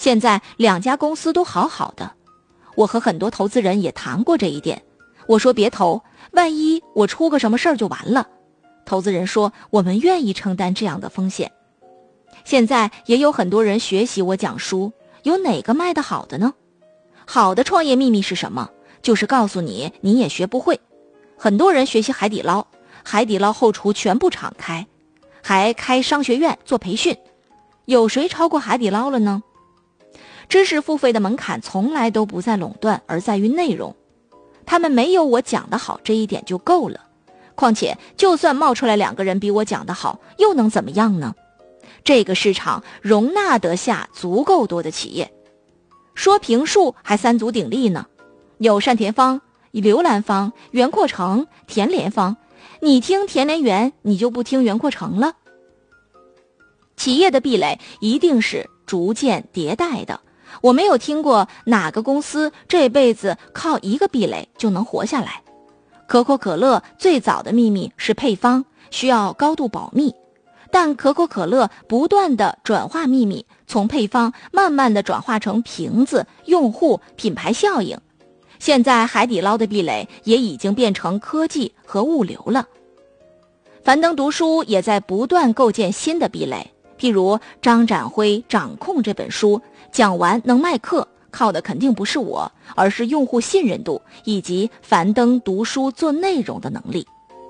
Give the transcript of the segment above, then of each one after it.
现在2家公司都好好的，我和很多投资人也谈过这一点。我说别投，万一我出个什么事儿就完了。投资人说我们愿意承担这样的风险。现在也有很多人学习我讲书，有哪个卖得好的呢？好的创业秘密是什么？就是告诉你，你也学不会。很多人学习海底捞，海底捞后厨全部敞开，还开商学院做培训，有谁超过海底捞了呢？知识付费的门槛从来都不在垄断，而在于内容。他们没有我讲得好这一点就够了。况且就算冒出来2个人比我讲得好，又能怎么样呢？这个市场容纳得下足够多的企业。说评述还3足鼎立呢，有单田芳、刘兰芳、袁阔成、田连芳。你听田连元，你就不听袁阔成了。企业的壁垒一定是逐渐迭代的。我没有听过哪个公司这辈子靠一个壁垒就能活下来。可口可乐最早的秘密是配方，需要高度保密，但可口可乐不断的转化秘密，从配方慢慢的转化成瓶子、用户、品牌效应。现在海底捞的壁垒也已经变成科技和物流了。樊登读书也在不断构建新的壁垒，譬如张展辉掌控这本书，讲完能卖课，靠的肯定不是我，而是用户信任度以及樊登读书做内容的能力。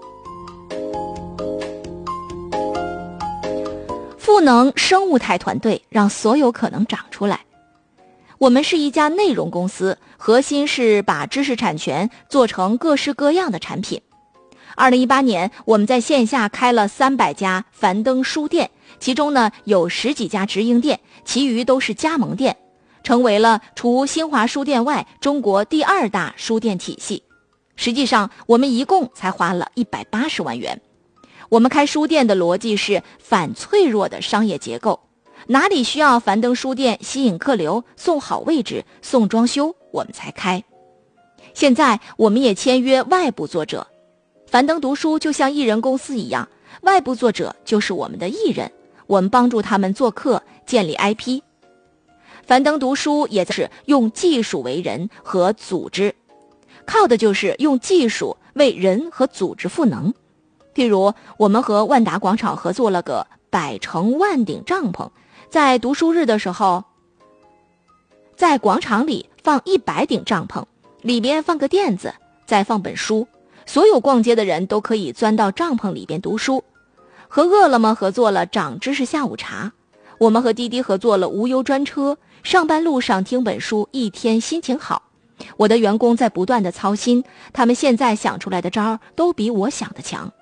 赋能生物态团队让所有可能长出来。我们是一家内容公司，核心是把知识产权做成各式各样的产品。2018年，我们在线下开了300家樊登书店，其中呢有10几家直营店，其余都是加盟店，成为了除新华书店外中国第2大书店体系。实际上，我们一共才花了180万元。我们开书店的逻辑是反脆弱的商业结构，哪里需要樊登书店吸引客流、送好位置、送装修，我们才开。现在我们也签约外部作者，樊登读书就像艺人公司一样，外部作者就是我们的艺人，我们帮助他们做课，建立 IP。 樊登读书也是用技术为人和组织，靠的就是用技术为人和组织赋能。譬如我们和万达广场合作了个100乘万顶帐篷，在读书日的时候，在广场里放100顶帐篷，里边放个垫子，再放本书，所有逛街的人都可以钻到帐篷里边读书。和饿了么合作了长知识下午茶，我们和滴滴合作了无忧专车，上班路上听本书，一天心情好。我的员工在不断的操心，他们现在想出来的招都比我想的强。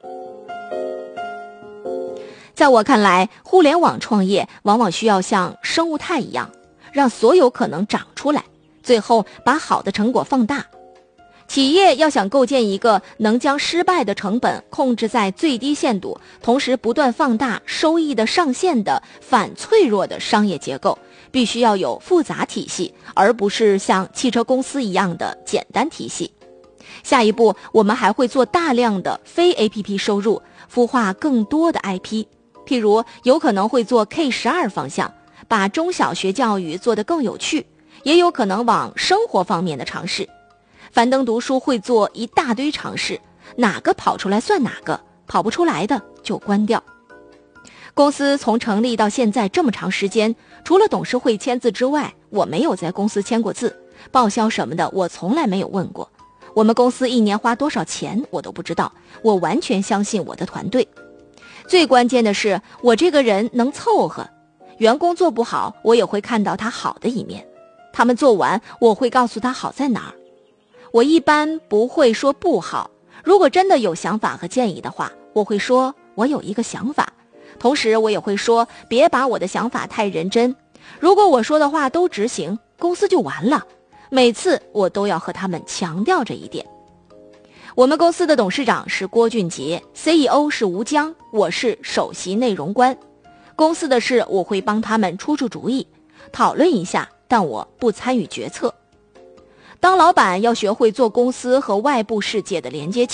在我看来，互联网创业往往需要像生物态一样，让所有可能长出来，最后把好的成果放大。企业要想构建一个能将失败的成本控制在最低限度，同时不断放大收益的上限的反脆弱的商业结构，必须要有复杂体系，而不是像汽车公司一样的简单体系。下一步，我们还会做大量的非 APP 收入，孵化更多的 IP。譬如有可能会做 K12 方向，把中小学教育做得更有趣，也有可能往生活方面的尝试。樊登读书会做一大堆尝试，哪个跑出来算哪个，跑不出来的就关掉。公司从成立到现在这么长时间，除了董事会签字之外，我没有在公司签过字，报销什么的我从来没有问过。我们公司一年花多少钱我都不知道，我完全相信我的团队。最关键的是，我这个人能凑合，员工做不好，我也会看到他好的一面，他们做完，我会告诉他好在哪儿。我一般不会说不好，如果真的有想法和建议的话，我会说我有一个想法，同时我也会说别把我的想法太认真，如果我说的话都执行，公司就完了。每次我都要和他们强调这一点。我们公司的董事长是郭俊杰， CEO 是吴江，我是首席内容官。公司的事我会帮他们出主意，讨论一下，但我不参与决策。当老板要学会做公司和外部世界的连接器。